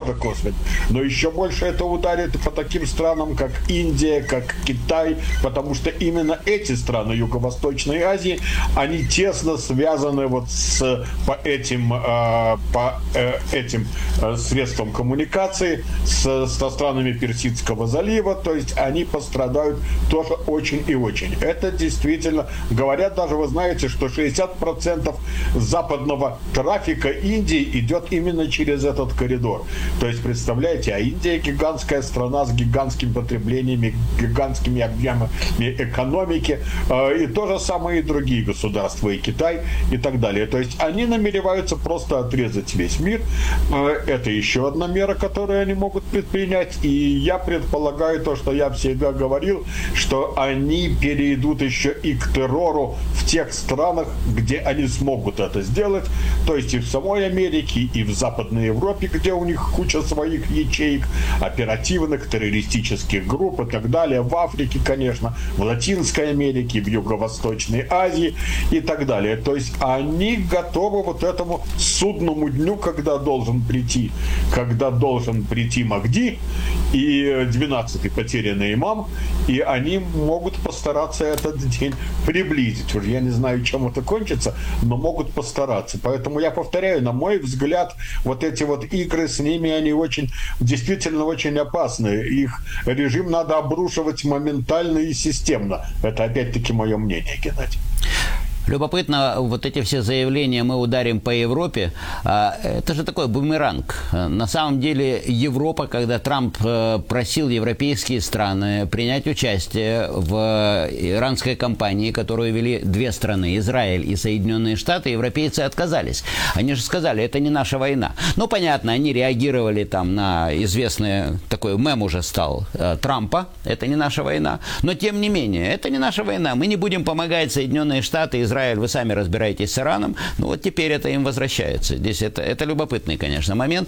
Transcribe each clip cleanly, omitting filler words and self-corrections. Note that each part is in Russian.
Европы косвенно, но еще больше это ударит по таким странам, как Индия, как Китай, потому что именно эти страны Юго-Восточной Азии, они тесно связаны вот по этим средствам коммуникации со странами Персидского залива, то есть они пострадают тоже очень и очень. Это действительно, говорят даже, вы знаете, что 60% западного трафика Индии идет именно через этот коридор. То есть, представляете, а Индия гигантская страна с гигантскими потреблениями, гигантскими объемами экономики, и то же самое и другие государства, и Китай, и так далее. То есть они намереваются просто отрезать весь мир. Это еще одна мера, которую они могут предпринять. И я предполагаю то, что я всегда говорил, что они перейдут еще и к террору в тех странах, где они смогут это сделать. То есть и в самой Америке, и в Западной Европе, где у них куча своих ячеек, оперативных, террористических групп и так далее. В Африке, конечно, в Латинской Америке, в Юго-Восточной Азии и так далее. То есть они готовы вот этому судному дню, когда должен прийти Махди и 12-й потерянный имам, и они могут постараться этот день приблизить. Уже я не знаю, чем это кончится, но могут постараться. Поэтому я повторяю, на мой взгляд, вот эти вот игры с ними, они действительно очень опасны. Их режим надо обрушивать моментально и системно. Это опять-таки мое мнение, Геннадий. Любопытно, вот эти все заявления «мы ударим по Европе», это же такой бумеранг. На самом деле Европа, когда Трамп просил европейские страны принять участие в иранской кампании, которую вели две страны, Израиль и Соединенные Штаты, европейцы отказались. Они же сказали, это не наша война. Ну, понятно, они реагировали там на известный такой мем уже стал Трампа, это не наша война. Но тем не менее, это не наша война. Мы не будем помогать Соединенные Штаты, Израиль, вы сами разбираетесь с Ираном, ну вот теперь это им возвращается. Здесь это любопытный, конечно, момент.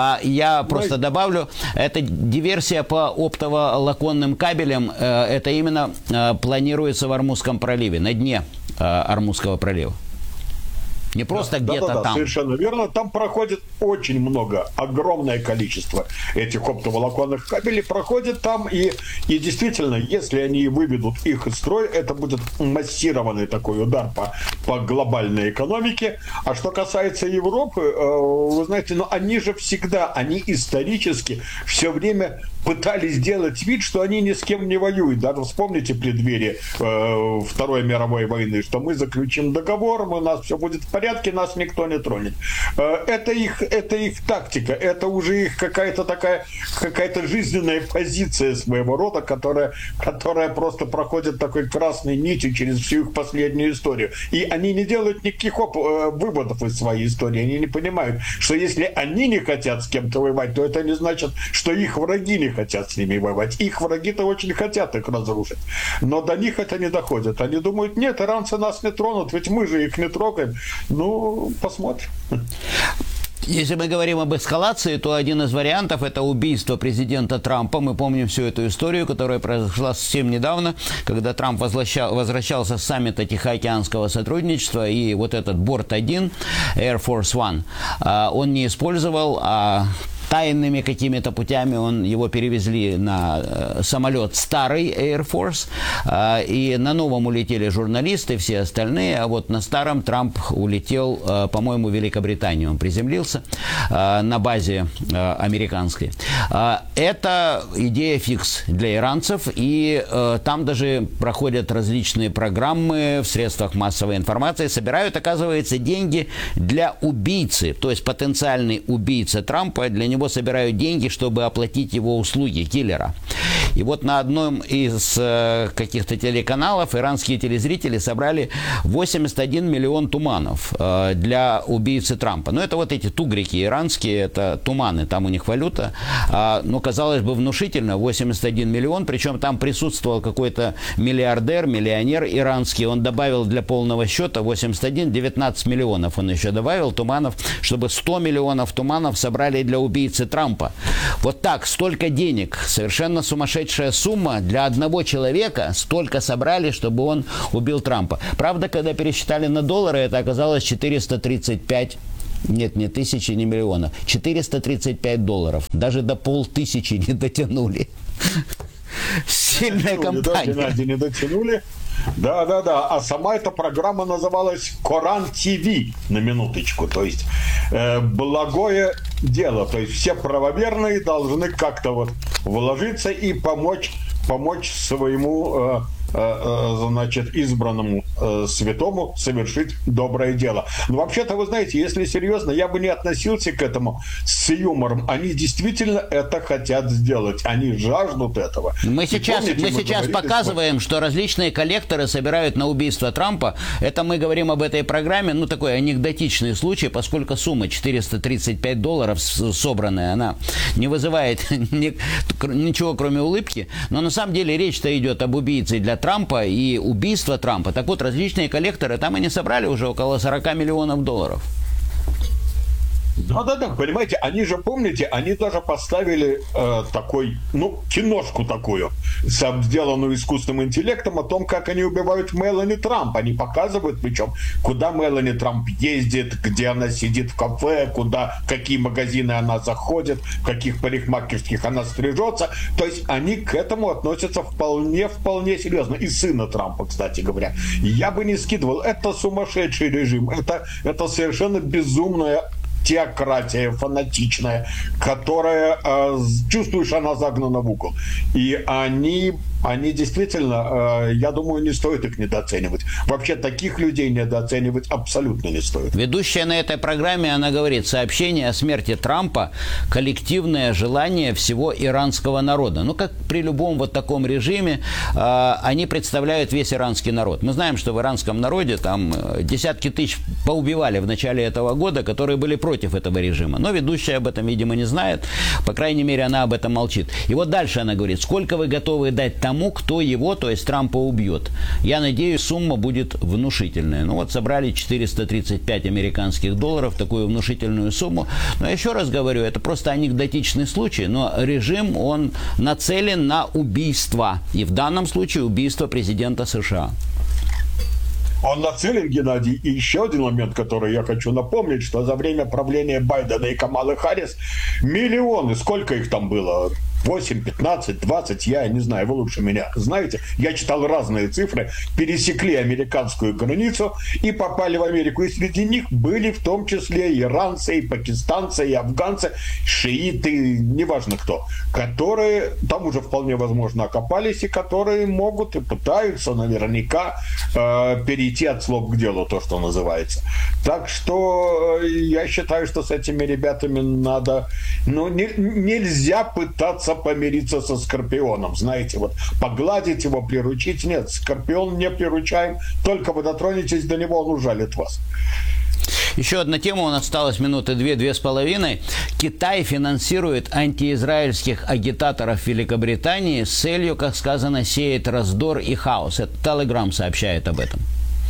Я просто добавлю, это диверсия по оптово-лаконным кабелям, это именно планируется в Ормузском проливе, на дне Ормузского пролива. Не просто где-то там. Совершенно верно. Там проходит очень много, огромное количество этих оптоволоконных кабелей проходит там. И действительно, если они выведут их из строя, это будет массированный такой удар по глобальной экономике. А что касается Европы, вы знаете, они же всегда, они исторически все время пытались сделать вид, что они ни с кем не воюют. Даже вспомните преддверие Второй мировой войны, что мы заключим договор, у нас все будет в порядке, нас никто не тронет. Это их тактика, это уже их какая-то жизненная позиция своего рода, которая просто проходит такой красной нитью через всю их последнюю историю. И они не делают никаких выводов из своей истории. Они не понимают, что если они не хотят с кем-то воевать, то это не значит, что их враги не хотят с ними воевать. Их враги-то очень хотят их разрушить. Но до них это не доходит. Они думают, нет, иранцы нас не тронут, ведь мы же их не трогаем. Ну, посмотрим. Если мы говорим об эскалации, то один из вариантов – это убийство президента Трампа. Мы помним всю эту историю, которая произошла совсем недавно, когда Трамп возвращался с саммита Тихоокеанского сотрудничества, и вот этот борт-1, Air Force One, он не использовал, тайными какими-то путями его перевезли на самолет старый Air Force, и на новом улетели журналисты, все остальные, а вот на старом Трамп улетел, по-моему, в Великобританию. Он приземлился на базе американской. Это идея фикс для иранцев, и там даже проходят различные программы в средствах массовой информации, собирают, оказывается, деньги для убийцы, то есть потенциальный убийца Трампа, для него собирают деньги, чтобы оплатить его услуги киллера. И вот на одном из каких-то телеканалов иранские телезрители собрали 81 миллион туманов для убийцы Трампа. Ну, это вот эти тугрики иранские, это туманы, там у них валюта. Ну, казалось бы, внушительно, 81 миллион, причем там присутствовал какой-то миллиардер, миллионер иранский, он добавил для полного счета 19 миллионов он еще добавил туманов, чтобы 100 миллионов туманов собрали для убийцы Трампа. Вот так, столько денег, совершенно сумасшедшая сумма для одного человека, столько собрали, чтобы он убил Трампа. Правда, когда пересчитали на доллары, это оказалось 435 Нет, не тысячи, не миллионов. $435. Даже до 500 не дотянули. Сильная компания. Да, Геннадий, не дотянули. Да. А сама эта программа называлась Коран ТВ, на минуточку. То есть благое дело. То есть все правоверные должны как-то вот вложиться и помочь своему значит, избранному святому совершить доброе дело. Но вообще-то, вы знаете, если серьезно, я бы не относился к этому с юмором. Они действительно это хотят сделать. Они жаждут этого. Мы сейчас показываем, что различные коллекторы собирают на убийство Трампа. Это мы говорим об этой программе, ну, такой анекдотичный случай, поскольку сумма $435 собранная, она не вызывает ничего, кроме улыбки. Но на самом деле речь-то идет об убийце для Трампа и убийство Трампа. Так вот, различные коллекторы, там они собрали уже около $40 миллионов. Да, понимаете, они же, помните, они даже поставили такой, ну, киношку такую, сделанную искусственным интеллектом, о том, как они убивают Мелани Трамп. Они показывают, причем, куда Мелани Трамп ездит, где она сидит в кафе, какие магазины она заходит, в каких парикмахерских она стрижется. То есть они к этому относятся вполне серьезно. И сына Трампа, кстати говоря. Я бы не скидывал. Это сумасшедший режим. Это совершенно безумная теократия фанатичная, которая, чувствуешь, она загнана в угол. И они действительно, я думаю, не стоит их недооценивать. Вообще таких людей недооценивать абсолютно не стоит. Ведущая на этой программе, она говорит, сообщение о смерти Трампа – коллективное желание всего иранского народа. Ну, как при любом вот таком режиме, они представляют весь иранский народ. Мы знаем, что в иранском народе там десятки тысяч поубивали в начале этого года, которые были против этого режима. Но ведущая об этом, видимо, не знает. По крайней мере, она об этом молчит. И вот дальше она говорит, сколько вы готовы дать тому, кто его, то есть Трампа, убьет. Я надеюсь, сумма будет внушительная. Ну вот собрали $435 американских, такую внушительную сумму. Но еще раз говорю, это просто анекдотичный случай, но режим, он нацелен на убийство. И в данном случае убийство президента США. Он нацелен, Геннадий. И еще один момент, который я хочу напомнить, что за время правления Байдена и Камалы Харрис миллионы, сколько их там было? 8, 15, 20, я не знаю, вы лучше меня знаете. Я читал разные цифры, пересекли американскую границу и попали в Америку. И среди них были в том числе и иранцы, и пакистанцы, и афганцы, шииты, неважно кто, которые там уже вполне возможно окопались и которые могут и пытаются наверняка перейти от слов к делу, то, что называется. Так что я считаю, что с этими ребятами надо... нельзя пытаться помириться со Скорпионом. Знаете, вот погладить его, приручить. Нет, Скорпион не приручаем. Только вы дотронетесь до него, он ужалит вас. Еще одна тема, у нас осталось минуты 2-2,5. Китай финансирует антиизраильских агитаторов Великобритании с целью, как сказано, сеять раздор и хаос. Это Telegram сообщает об этом.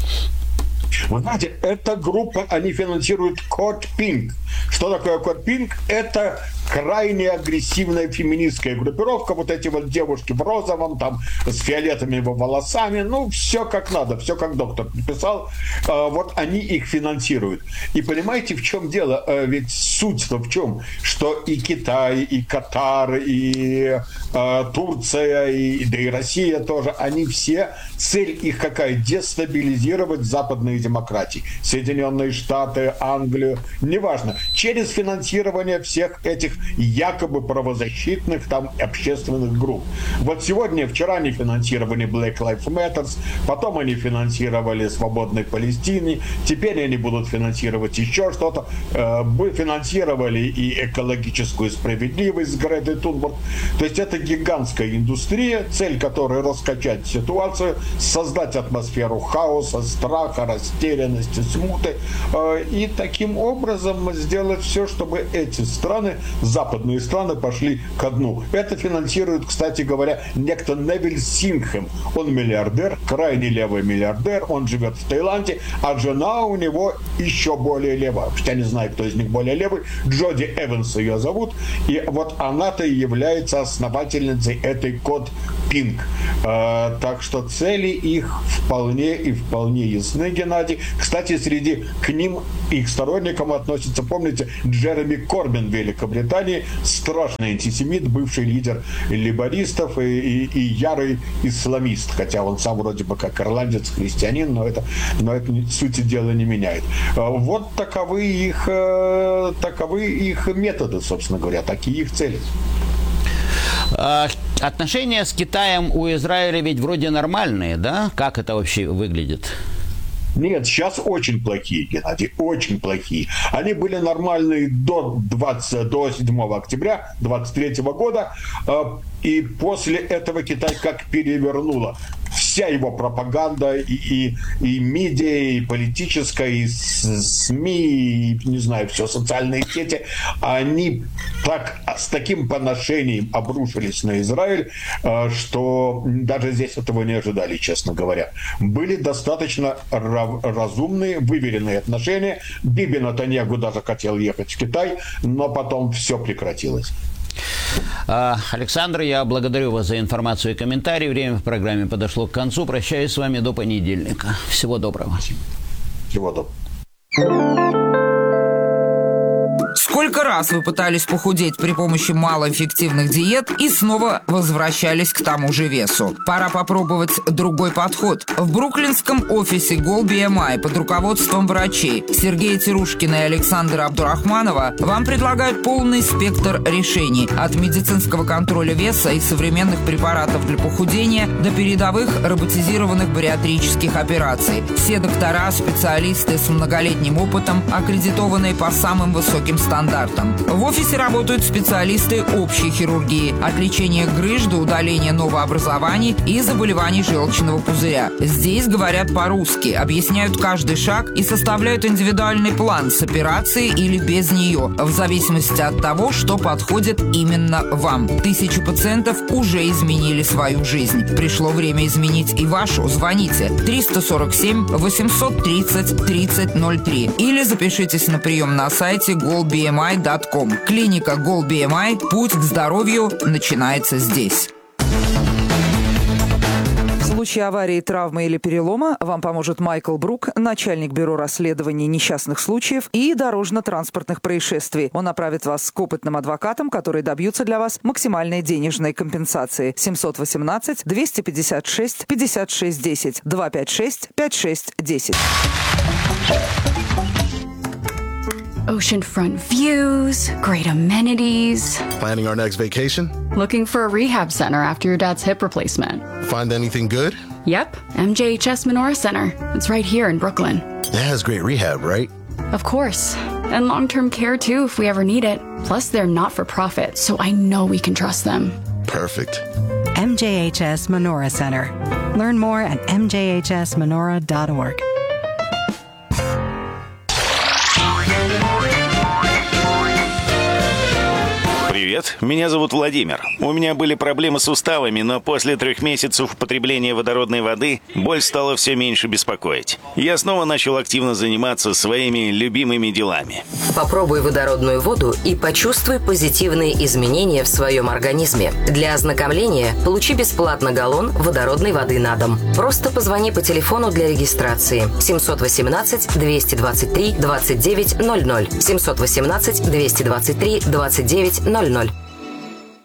Вы знаете, эта группа, они финансируют Код Пинк. Что такое Код Пинк? Это крайне агрессивная феминистская группировка. Вот эти вот девушки в розовом, там, с фиолетовыми волосами. Ну, все как надо, все как доктор написал. Вот они их финансируют. И понимаете, в чем дело? Ведь суть-то в чем? Что и Китай, и Катар, и Турция, да и Россия тоже, они все, цель их какая? Дестабилизировать западные демократии. Соединенные Штаты, Англию, неважно. Через финансирование всех этих якобы правозащитных там общественных групп. Вот вчера они финансировали Black Lives Matter, потом они финансировали Свободной Палестины, теперь они будут финансировать еще что-то. Финансировали и экологическую справедливость с Гретой Тунберг. То есть это гигантская индустрия, цель которой раскачать ситуацию, создать атмосферу хаоса, страха, растерянности, смуты и таким образом сделать все, чтобы эти страны западные страны пошли ко дну. Это финансирует, кстати говоря, некто Невиль Сингхэм. Он миллиардер, крайне левый миллиардер, он живет в Таиланде, а жена у него еще более левая. Я не знаю, кто из них более левый. Джоди Эванс ее зовут. И вот она-то и является основательницей этой Код Пинк. Так что цели их вполне ясны, Геннадий. Кстати, среди к ним, их сторонникам относится, помните, Джереми Корбин в Великобритании, страшный антисемит, бывший лидер лейбористов и ярый исламист, хотя он сам вроде бы как ирландец, христианин, но это сути дела не меняет. Вот таковы их методы, собственно говоря, такие их цели. Отношения с Китаем у Израиля ведь вроде нормальные, да? Как это вообще выглядит? Нет, сейчас очень плохие, Геннадий, очень плохие. Они были нормальные до 7 октября 23 года, и после этого Китай как перевернуло. Вся его пропаганда, и медиа, и политическая, и СМИ, и, не знаю, все, социальные сети, они с таким поношением обрушились на Израиль, что даже здесь этого не ожидали, честно говоря. Были достаточно разумные, выверенные отношения. Биби Нетаньяху даже хотел ехать в Китай, но потом все прекратилось. Александр, я благодарю вас за информацию и комментарии. Время в программе подошло к концу. Прощаюсь с вами до понедельника. Всего доброго. Всего доброго. Сколько раз вы пытались похудеть при помощи малоэффективных диет и снова возвращались к тому же весу? Пора попробовать другой подход. В бруклинском офисе Goal BMI под руководством врачей Сергея Тирушкина и Александра Абдурахманова вам предлагают полный спектр решений. От медицинского контроля веса и современных препаратов для похудения до передовых роботизированных бариатрических операций. Все доктора, специалисты с многолетним опытом, аккредитованные по самым высоким стандартам. В офисе работают специалисты общей хирургии, от лечения грыж до удаления новообразований и заболеваний желчного пузыря. Здесь говорят по-русски, объясняют каждый шаг и составляют индивидуальный план с операцией или без нее, в зависимости от того, что подходит именно вам. 1000 пациентов уже изменили свою жизнь. Пришло время изменить и вашу. Звоните 347 830 3003 или запишитесь на прием на сайте goalbmi.com. Клиника Goal BMI. Путь к здоровью начинается здесь. В случае аварии, травмы или перелома вам поможет Майкл Брук, начальник бюро расследований несчастных случаев и дорожно-транспортных происшествий. Он направит вас к опытным адвокатам, которые добьются для вас максимальной денежной компенсации. 718-256-5610, 256-5610. Oceanfront views, great amenities. Planning our next vacation? Looking for a rehab center after your dad's hip replacement. Find anything good? Yep, MJHS Menorah Center. It's right here in Brooklyn. That has great rehab, right? Of course. And long-term care too if we ever need it. Plus they're not-for-profit, so I know we can trust them. Perfect. MJHS Menorah Center. Learn more at mjhsmenorah.org. Привет, меня зовут Владимир. У меня были проблемы с суставами, но после 3 месяцев употребления водородной воды боль стала все меньше беспокоить. Я снова начал активно заниматься своими любимыми делами. Попробуй водородную воду и почувствуй позитивные изменения в своем организме. Для ознакомления получи бесплатно галлон водородной воды на дом. Просто позвони по телефону для регистрации 718-223-2900. 718-223-2900.